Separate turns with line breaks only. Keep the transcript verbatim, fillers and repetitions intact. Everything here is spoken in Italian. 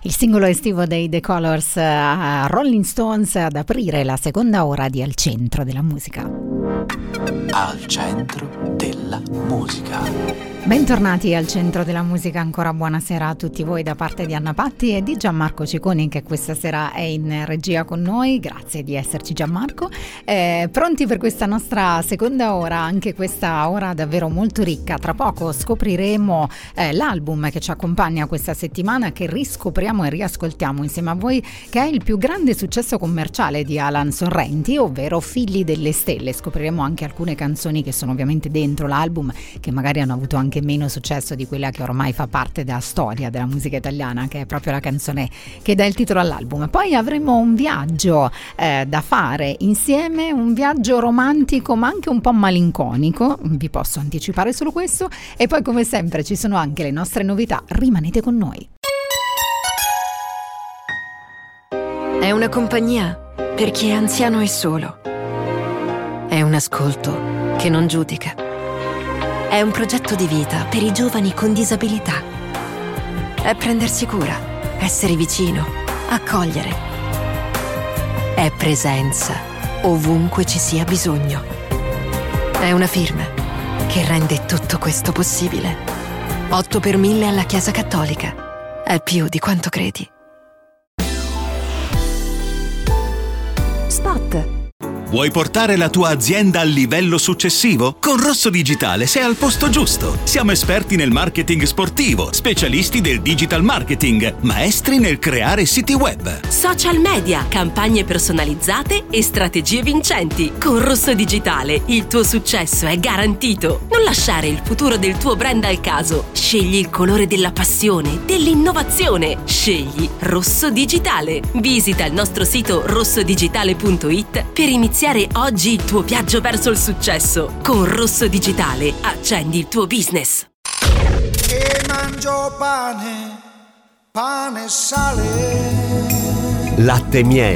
Il singolo estivo dei The Colors, uh, Rolling Stones, ad aprire la seconda ora di Al Centro della Musica.
Al Centro della Musica.
Bentornati al Centro della Musica, ancora buonasera a tutti voi da parte di Anna Patti e di Gianmarco Cicconi, che questa sera è in regia con noi. Grazie di esserci, Gianmarco. Eh, pronti per questa nostra seconda ora, anche questa ora davvero molto ricca. Tra poco scopriremo eh, l'album che ci accompagna questa settimana, che riscopriamo e riascoltiamo insieme a voi, che è il più grande successo commerciale di Alan Sorrenti, ovvero Figli delle Stelle. Scopriremo anche alcune canzoni che sono ovviamente dentro l'album, che magari hanno avuto anche meno successo di quella che ormai fa parte della storia della musica italiana, che è proprio la canzone che dà il titolo all'album. Poi avremo un viaggio eh, da fare insieme, un viaggio romantico ma anche un po' malinconico, vi posso anticipare solo questo, e poi come sempre ci sono anche le nostre novità. Rimanete con noi.
È una compagnia per chi è anziano e solo. È un ascolto che non giudica. È un progetto di vita per i giovani con disabilità. È prendersi cura, essere vicino, accogliere. È presenza ovunque ci sia bisogno. È una firma che rende tutto questo possibile. otto per mille alla Chiesa Cattolica. È più di quanto credi. Spot.
Vuoi portare la tua azienda al livello successivo? Con Rosso Digitale sei al posto giusto. Siamo esperti nel marketing sportivo, specialisti del digital marketing, maestri nel creare siti web,
social media, campagne personalizzate e strategie vincenti. Con Rosso Digitale il tuo successo è garantito. Non lasciare il futuro del tuo brand al caso. Scegli il colore della passione, dell'innovazione. Scegli Rosso Digitale. Visita il nostro sito rosso digitale punto it per iniziare oggi il tuo viaggio verso il successo. Con Rosso Digitale accendi il tuo business.
E mangio pane, pane e sale.
Latte miele.